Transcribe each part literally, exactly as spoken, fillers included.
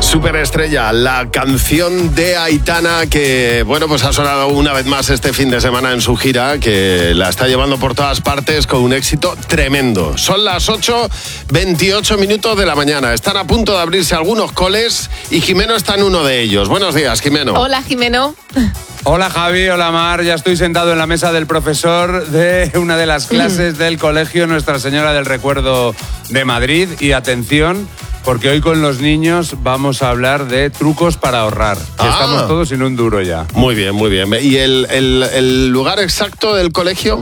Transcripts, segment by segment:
Superestrella, la canción de Aitana que, bueno, pues ha sonado una vez más este fin de semana en su gira, que la está llevando por todas partes con un éxito tremendo. Son las ocho veintiocho minutos de la mañana. Están a punto de abrirse algunos coles y Jimeno está en uno de ellos. Buenos días, Jimeno. Hola, Jimeno. Hola Javi, hola Mar, ya estoy sentado en la mesa del profesor de una de las clases del colegio Nuestra Señora del Recuerdo de Madrid. Y atención, porque hoy con los niños vamos a hablar de trucos para ahorrar. Que Ah. estamos todos sin un duro ya. Muy bien, muy bien. ¿Y el, el, el lugar exacto del colegio?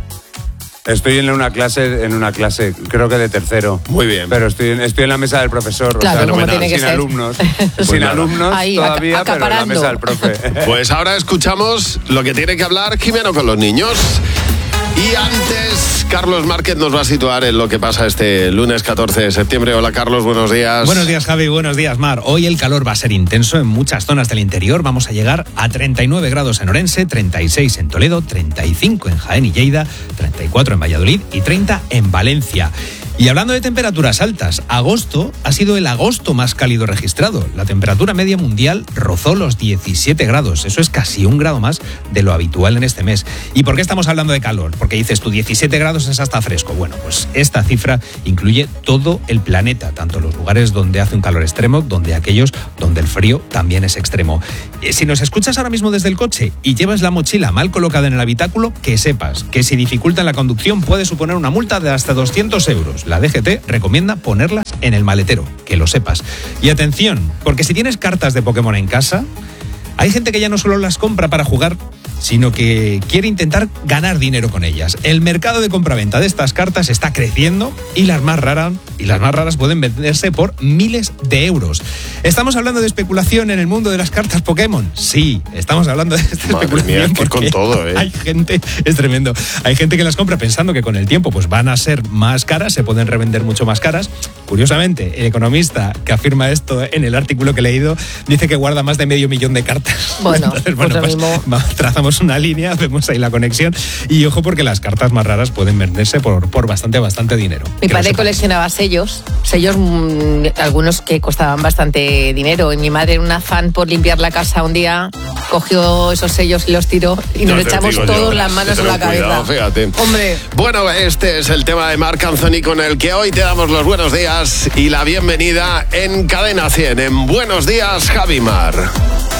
Estoy en una clase, en una clase, creo que de tercero. Muy bien. Pero estoy en, estoy en la mesa del profesor, Claro, o sea, como sin tiene que ser. alumnos. Pues sin nada. alumnos Ahí, todavía, aca- pero en la acaparando. mesa del profe. Pues ahora escuchamos lo que tiene que hablar Jimeno con los niños. Y antes, Carlos Márquez nos va a situar en lo que pasa este lunes catorce de septiembre. Hola, Carlos, buenos días. Buenos días, Javi, buenos días, Mar. Hoy el calor va a ser intenso en muchas zonas del interior. Vamos a llegar a treinta y nueve grados en Orense, treinta y seis en Toledo, treinta y cinco en Jaén y Lleida, treinta y cuatro en Valladolid y treinta en Valencia. Y hablando de temperaturas altas, agosto ha sido el agosto más cálido registrado. La temperatura media mundial rozó los diecisiete grados. Eso es casi un grado más de lo habitual en este mes. ¿Y por qué estamos hablando de calor? Porque dices tú, diecisiete grados es hasta fresco. Bueno, pues esta cifra incluye todo el planeta, tanto los lugares donde hace un calor extremo, donde aquellos donde el frío también es extremo. Eh, Si nos escuchas ahora mismo desde el coche y llevas la mochila mal colocada en el habitáculo, que sepas que si dificultan la conducción puede suponer una multa de hasta doscientos euros. La D G T recomienda ponerlas en el maletero, que lo sepas. Y atención, porque si tienes cartas de Pokémon en casa, hay gente que ya no solo las compra para jugar, sino que quiere intentar ganar dinero con ellas. El mercado de compraventa de estas cartas está creciendo y las más raras, y las más raras pueden venderse por miles de euros. ¿Estamos hablando de especulación en el mundo de las cartas Pokémon? Sí, estamos hablando de esta Madre especulación. mía, es que porque con todo, ¿eh? Hay gente, es tremendo, hay gente que las compra pensando que con el tiempo pues van a ser más caras, se pueden revender mucho más caras. Curiosamente, el economista que afirma esto en el artículo que he leído dice que guarda más de medio millón de cartas. Bueno, Entonces, pues lo mismo. va- trazamos una línea, vemos ahí la conexión y ojo porque las cartas más raras pueden venderse por, por bastante, bastante dinero. Mi Que lo padre sepas. coleccionaba sellos, sellos mmm, algunos que costaban bastante dinero. Y mi madre, en un afán por limpiar la casa un día, cogió esos sellos y los tiró y No nos te echamos digo todos yo, las manos ten en la cuidado, cabeza. fíjate. Hombre, Bueno, este es el tema de Marc Anthony con el que hoy te damos los buenos días y la bienvenida en Cadena cien. En Buenos Días, Javi Mar.